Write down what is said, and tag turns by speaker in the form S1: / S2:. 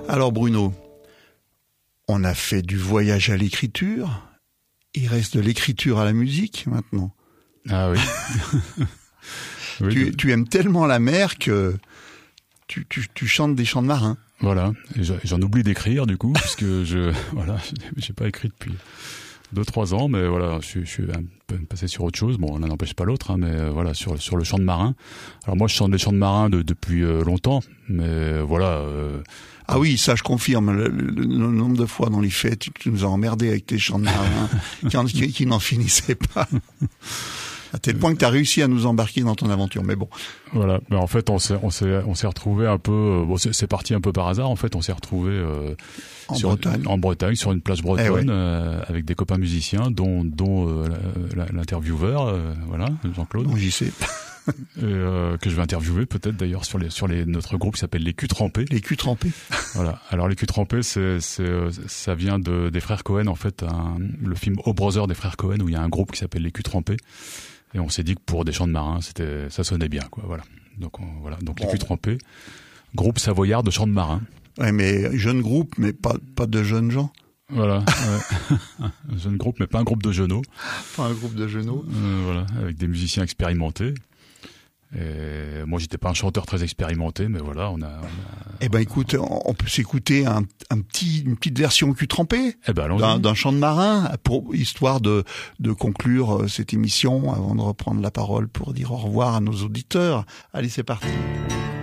S1: Alors Bruno, on a fait du voyage à l'écriture. Il reste de l'écriture à la musique maintenant.
S2: Ah oui.
S1: Oui, tu aimes tellement la mer que tu chantes des chants de marins.
S2: Voilà. Et j'en oublie d'écrire du coup, puisque j'ai pas écrit depuis 2-3 ans, mais voilà, je suis un peu passé sur autre chose. Bon, l'un n'empêche pas l'autre, hein, mais voilà, sur le chant de marin. Alors moi, je chante des chants de marin depuis longtemps, mais voilà.
S1: Ah oui, ça je confirme. Le nombre de fois dans les fêtes, tu nous as emmerdés avec tes chants de marin qui n'en finissaient pas. À tel point que tu as réussi à nous embarquer dans ton aventure, mais bon.
S2: Voilà, mais en fait on s'est retrouvé un peu. Bon, c'est parti un peu par hasard. En fait, on s'est retrouvé en Bretagne, sur une plage bretonne, avec des copains musiciens, dont l'intervieweur, voilà, Jean-Claude.
S1: Bon, j'y sais.
S2: Que je vais interviewer peut-être d'ailleurs sur notre groupe qui s'appelle les Culs Trempés.
S1: Les Culs Trempés.
S2: Voilà. Alors les Culs Trempés, ça vient des frères Cohen, en fait, le film Oh Brother des frères Cohen, où il y a un groupe qui s'appelle les Culs Trempés. Et on s'est dit que pour des chants de marins, ça sonnait bien, quoi. Voilà. Donc les Culs Trempés, groupe savoyard de chants de marins.
S1: Ouais, mais jeune groupe, mais pas de jeunes gens.
S2: Voilà. Ouais. Un jeune groupe, mais pas un groupe de jeuneaux.
S1: Pas un groupe de jeuneaux.
S2: Voilà, avec des musiciens expérimentés. Et moi, j'étais pas un chanteur très expérimenté, mais voilà, on a...
S1: Eh ben, écoute, on peut s'écouter une petite version Culs Trempés, d'un chant de marin, histoire de conclure cette émission avant de reprendre la parole pour dire au revoir à nos auditeurs. Allez, c'est parti.